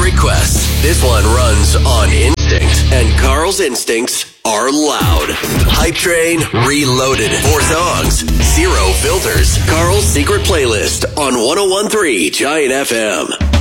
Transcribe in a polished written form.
requests. This one runs on instinct, and Carl's instincts are loud. Hype Train Reloaded. 4 songs, 0 filters. Carl's secret playlist on 101.3 Giant FM.